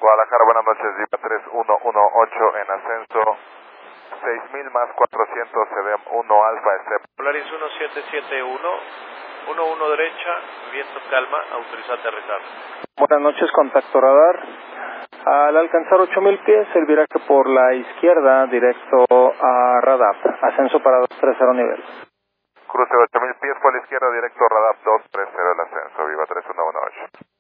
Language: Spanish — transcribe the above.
Guadalajara, buenas noches, Viva 3118 en ascenso, 6000 más 400, CDM 1 Alfa, Polaris 1771, 11 derecha, viento calma, autorizado a aterrizar. Buenas noches, contacto radar. Al alcanzar 8000 pies, el viraje por la izquierda, directo a Radap, ascenso para 230 nivel. Cruce de 8000 pies por la izquierda, directo Radap 230 el ascenso, Viva 3118.